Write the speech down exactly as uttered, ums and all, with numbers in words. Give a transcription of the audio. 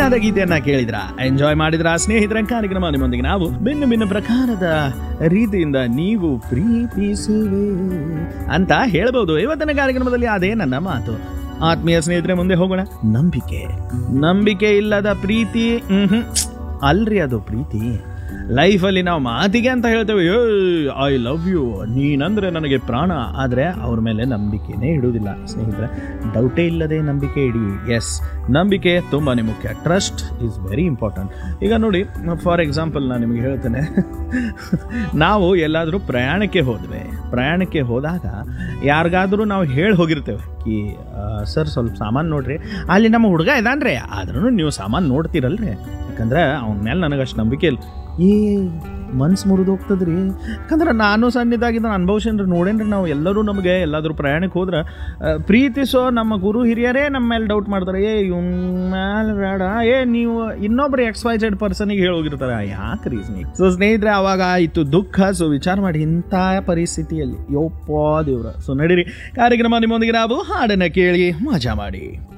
ಸೊಗಸಾದ ಗೀತೆಯನ್ನ ಕೇಳಿದ್ರ, ಎಂಜಾಯ್ ಮಾಡಿದ್ರ ಸ್ನೇಹಿತರ. ಕಾರ್ಯಕ್ರಮ ನಿಮ್ಮೊಂದಿಗೆ ನಾವು ಭಿನ್ನ ಭಿನ್ನ ಪ್ರಕಾರದ ರೀತಿಯಿಂದ ನೀವು ಪ್ರೀತಿಸುವೆ ಅಂತ ಹೇಳ್ಬಹುದು. ಇವತ್ತಿನ ಕಾರ್ಯಕ್ರಮದಲ್ಲಿ ಅದೇ ನನ್ನ ಮಾತು. ಆತ್ಮೀಯ ಸ್ನೇಹಿತರೆ, ಮುಂದೆ ಹೋಗೋಣ. ನಂಬಿಕೆ ನಂಬಿಕೆ ಇಲ್ಲದ ಪ್ರೀತಿ ಹ್ಮ್ ಅಲ್ರಿ ಅದು ಪ್ರೀತಿ. ಲೈಫಲ್ಲಿ ನಾವು ಮಾತಿಗೆ ಅಂತ ಹೇಳ್ತೇವೆ, ಏ ಐ ಲವ್ ಯು, ನೀನಂದ್ರೆ ನನಗೆ ಪ್ರಾಣ, ಆದರೆ ಅವ್ರ ಮೇಲೆ ನಂಬಿಕೆನೇ ಇಡುವುದಿಲ್ಲ. ಸ್ನೇಹಿತರೆ, ಡೌಟೇ ಇಲ್ಲದೆ ನಂಬಿಕೆ ಇಡಿ. ಎಸ್, ನಂಬಿಕೆ ತುಂಬಾ ಮುಖ್ಯ. Trust is very important. ಈಗ ನೋಡಿ, ಫಾರ್ ಎಕ್ಸಾಂಪಲ್ ನಾನು ನಿಮಗೆ ಹೇಳ್ತೇನೆ, ನಾವು ಎಲ್ಲಾದರೂ ಪ್ರಯಾಣಕ್ಕೆ ಹೋದ್ವಿ. ಪ್ರಯಾಣಕ್ಕೆ ಹೋದಾಗ ಯಾರಿಗಾದರೂ ನಾವು ಹೇಳಿ ಹೋಗಿರ್ತೇವೆ ಕಿ ಸರ್ ಸ್ವಲ್ಪ ಸಾಮಾನು ನೋಡ್ರಿ, ಅಲ್ಲಿ ನಮ್ಮ ಹುಡುಗ ಇದಾನ್ರಿ, ಆದ್ರೂ ನೀವು ಸಾಮಾನು ನೋಡ್ತೀರಲ್ರಿ, ಯಾಕಂದ್ರೆ ಅವನ ಮೇಲೆ ನನಗೆ ಅಷ್ಟು ನಂಬಿಕೆ ಇಲ್ಲ. ಏ ಮನ್ಸು ಮುರಿದು ಹೋಗ್ತದ್ರಿ. ಯಾಕಂದ್ರೆ ನಾನು ಸಣ್ಣದಾಗಿದ್ದ ಅನುಭವಿಸೇನ್ರಿ, ನೋಡೇನ್ರಿ. ನಾವು ಎಲ್ಲರೂ ನಮಗೆ ಎಲ್ಲಾದರೂ ಪ್ರಯಾಣಕ್ಕೆ ಹೋದ್ರೆ ಪ್ರೀತಿಸೋ ನಮ್ಮ ಗುರು ಹಿರಿಯರೇ ನಮ್ಮ ಮೇಲೆ ಡೌಟ್ ಮಾಡ್ತಾರೆ. ಏ ಇವ್ನ ಮೇಲೆ ಬೇಡ, ಏ ನೀವು ಇನ್ನೊಬ್ರು ಎಕ್ಸ್ ವೈ ಜೆಡ್ ಪರ್ಸನಿಗೆ ಹೇಳೋಗಿರ್ತಾರೆ. ಯಾಕೆ ರೀಸ್ನಿ? ಸೊ ಸ್ನೇಹಿತರೆ, ಅವಾಗ ಆಯಿತು ದುಃಖ. ಸೊ ವಿಚಾರ ಮಾಡಿ, ಇಂಥ ಪರಿಸ್ಥಿತಿಯಲ್ಲಿ ಯೋಪ್ಪ ದೇವ್ರ. ಸೊ ನಡೀರಿ, ಕಾರ್ಯಕ್ರಮ ನಿಮ್ಮೊಂದಿಗೆ ನಾವು ಹಾಡನ್ನು ಕೇಳಿ ಮಜಾ ಮಾಡಿ.